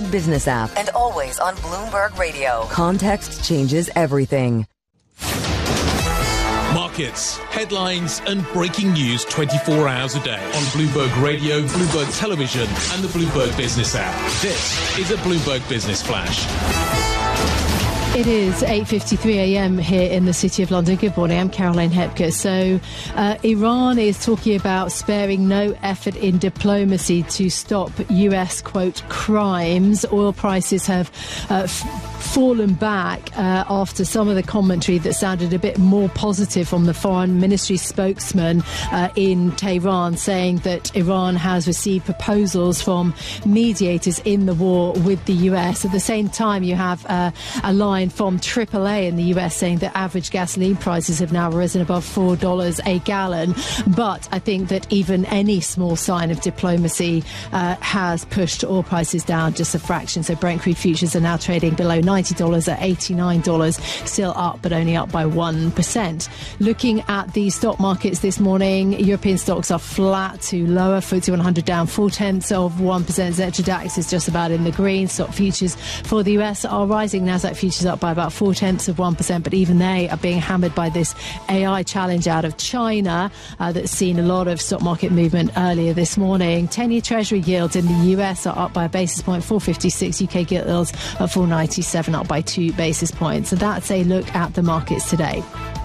Bloomberg Business app. And always on Bloomberg Radio. Context changes everything. Markets, headlines and breaking news 24 hours a day on Bloomberg Radio, Bloomberg Television and the Bloomberg Business app. This is a Bloomberg Business Flash. It is 8:53 a.m. here in the City of London. Good morning, I'm Caroline Hepker. So Iran is talking about sparing no effort in diplomacy to stop US, quote, crimes. Oil prices have fallen back after some of the commentary that sounded a bit more positive from the foreign ministry spokesman in Tehran, saying that Iran has received proposals from mediators in the war with the US. At the same time, you have a line from AAA in the US saying that average gasoline prices have now risen above $4 a gallon. But I think that even any small sign of diplomacy has pushed oil prices down just a fraction. So Brent crude futures are now trading below $90 at $89, still up, but only up by 1%. Looking at the stock markets this morning, European stocks are flat to lower. FTSE 100 down 0.4%. Xetra DAX is just about in the green. Stock futures for the US are rising. Nasdaq futures up by about 0.4%, but even they are being hammered by this AI challenge out of China that's seen a lot of stock market movement earlier this morning. 10-year Treasury yields in the US are up by a basis point, 4.56. UK gilt yields at 4.97, up by 2 basis points. So that's a look at the markets today.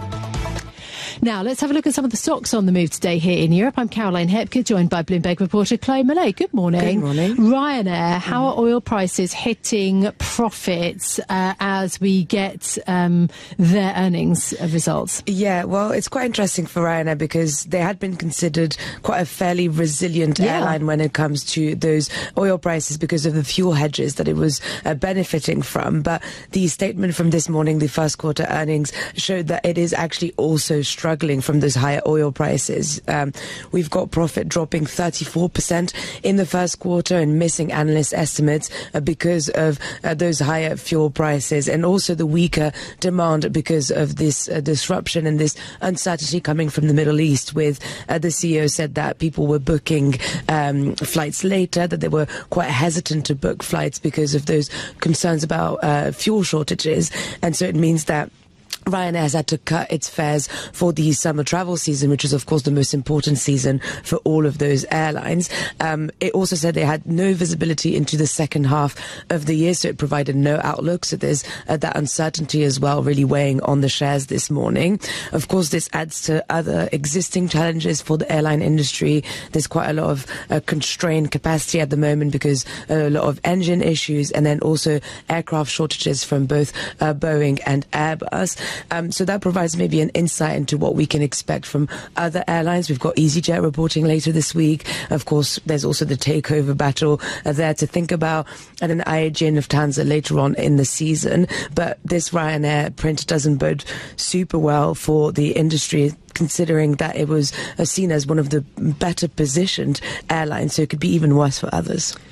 Now, let's have a look at some of the stocks on the move today here in Europe. I'm Caroline Hepker, joined by Bloomberg reporter Chloe Mallet. Good morning. Good morning. Ryanair, how are oil prices hitting profits as we get their earnings results? Yeah, well, it's quite interesting for Ryanair because they had been considered quite a fairly resilient airline when it comes to those oil prices because of the fuel hedges that it was benefiting from. But the statement from this morning, the first quarter earnings, showed that it is actually also struggling from those higher oil prices. We've got profit dropping 34% in the first quarter and missing analyst estimates because of those higher fuel prices and also the weaker demand because of this disruption and this uncertainty coming from the Middle East, with the CEO said that people were booking flights later, that they were quite hesitant to book flights because of those concerns about fuel shortages. And so it means that Ryanair has had to cut its fares for the summer travel season, which is, of course, the most important season for all of those airlines. It also said they had no visibility into the second half of the year, so it provided no outlook. So there's that uncertainty as well, really weighing on the shares this morning. Of course, this adds to other existing challenges for the airline industry. There's quite a lot of constrained capacity at the moment because a lot of engine issues and then also aircraft shortages from both Boeing and Airbus. So that provides maybe an insight into what we can expect from other airlines. We've got EasyJet reporting later this week. Of course, there's also the takeover battle there to think about, and an IAG and Lufthansa later on in the season. But this Ryanair print doesn't bode super well for the industry, considering that it was seen as one of the better positioned airlines, so it could be even worse for others.